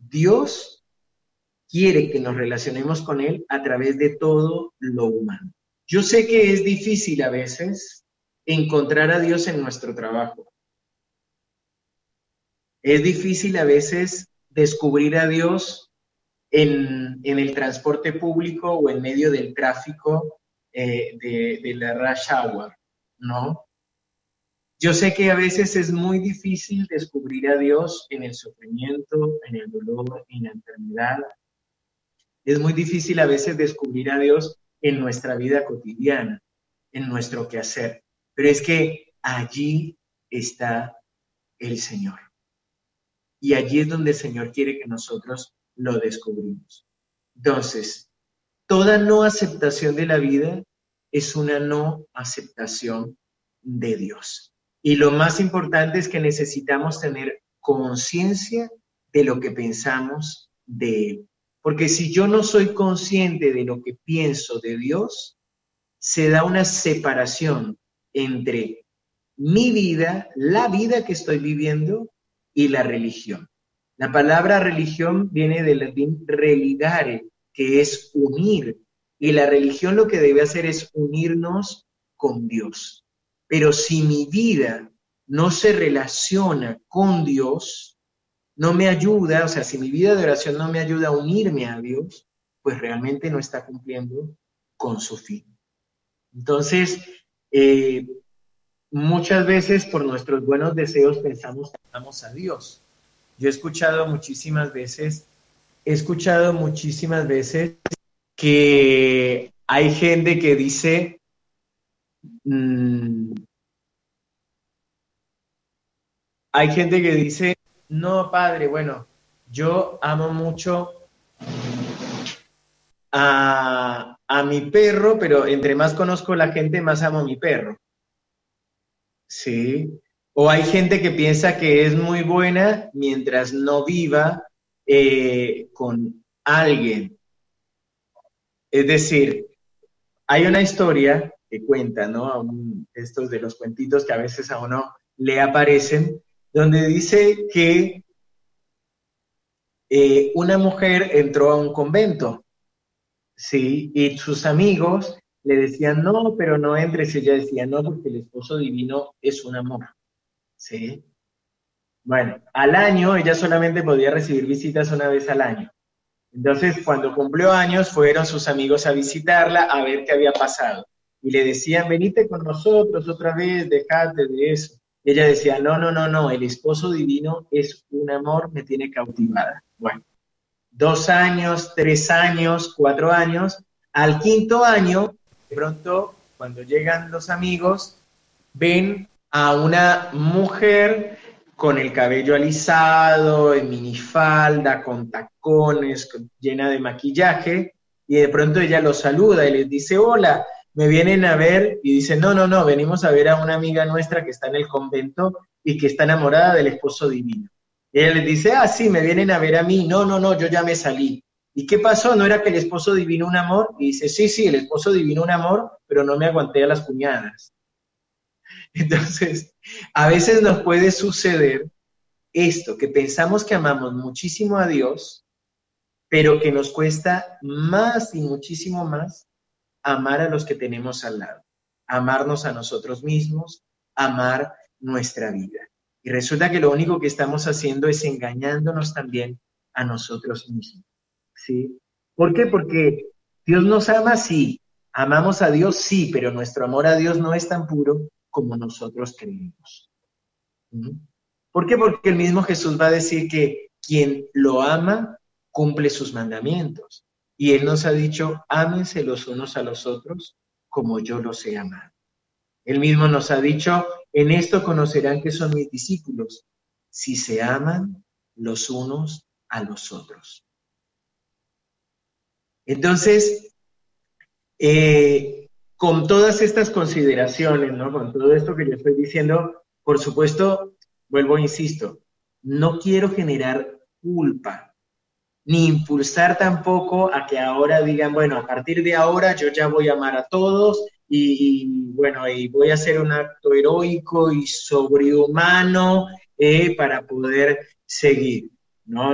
Dios quiere que nos relacionemos con Él a través de todo lo humano. Yo sé que es difícil a veces encontrar a Dios en nuestro trabajo. Es difícil a veces descubrir a Dios en el transporte público o en medio del tráfico de la rush hour, ¿no? Yo sé que a veces es muy difícil descubrir a Dios en el sufrimiento, en el dolor, en la enfermedad. Es muy difícil a veces descubrir a Dios en nuestra vida cotidiana, en nuestro quehacer. Pero es que allí está el Señor. Y allí es donde el Señor quiere que nosotros lo descubrimos. Entonces, toda no aceptación de la vida es una no aceptación de Dios. Y lo más importante es que necesitamos tener conciencia de lo que pensamos de Él. Porque si yo no soy consciente de lo que pienso de Dios, se da una separación entre mi vida, la vida que estoy viviendo y la religión. La palabra religión viene del latín religare, que es unir. Y la religión lo que debe hacer es unirnos con Dios. Pero si mi vida no se relaciona con Dios, no me ayuda, o sea, si mi vida de oración no me ayuda a unirme a Dios, pues realmente no está cumpliendo con su fin. Entonces, muchas veces por nuestros buenos deseos pensamos que amamos a Dios. Yo he escuchado muchísimas veces que hay gente que dice, mmm, hay gente que dice, no, padre, bueno, yo amo mucho a mi perro, pero entre más conozco la gente, más amo a mi perro. Sí. O hay gente que piensa que es muy buena mientras no viva con alguien. Es decir, hay una historia que cuenta, ¿no? Estos de los cuentitos que a veces a uno le aparecen, donde dice que una mujer entró a un convento, ¿sí? Y sus amigos le decían, no, pero no entres. Y ella decía, no, porque el esposo divino es un amor, ¿sí? Bueno, al año ella solamente podía recibir visitas una vez al año. Entonces, cuando cumplió años, fueron sus amigos a visitarla a ver qué había pasado. Y le decían, venite con nosotros otra vez, dejate de eso. Y ella decía, no, no, no, no, el esposo divino es un amor, me tiene cautivada. Bueno, 2 años, 3 años, 4 años. Al quinto año, de pronto, cuando llegan los amigos, ven a una mujer con el cabello alisado, en minifalda, con tacones, llena de maquillaje, y de pronto ella los saluda y les dice, hola, me vienen a ver, y dice, no, no, no, venimos a ver a una amiga nuestra que está en el convento y que está enamorada del esposo divino. Y ella les dice, ah, sí, me vienen a ver a mí, no, no, no, yo ya me salí. ¿Y qué pasó? ¿No era que el esposo divino un amor? Y dice, sí, sí, el esposo divino un amor, pero no me aguanté a las cuñadas. Entonces, a veces nos puede suceder esto, que pensamos que amamos muchísimo a Dios, pero que nos cuesta más y muchísimo más amar a los que tenemos al lado, amarnos a nosotros mismos, amar nuestra vida. Y resulta que lo único que estamos haciendo es engañándonos también a nosotros mismos, ¿sí? ¿Por qué? Porque Dios nos ama, sí, amamos a Dios, sí, pero nuestro amor a Dios no es tan puro como nosotros creemos. ¿Mm? ¿Por qué? Porque el mismo Jesús va a decir que quien lo ama cumple sus mandamientos. Y Él nos ha dicho, ámense los unos a los otros como yo los he amado. Él mismo nos ha dicho, en esto conocerán que son mis discípulos, si se aman los unos a los otros. Entonces, con todas estas consideraciones, ¿no? Con todo esto que yo estoy diciendo, por supuesto, vuelvo e insisto, no quiero generar culpa, ni impulsar tampoco a que ahora digan, bueno, a partir de ahora yo ya voy a amar a todos bueno, y voy a hacer un acto heroico y sobrehumano para poder seguir, ¿no?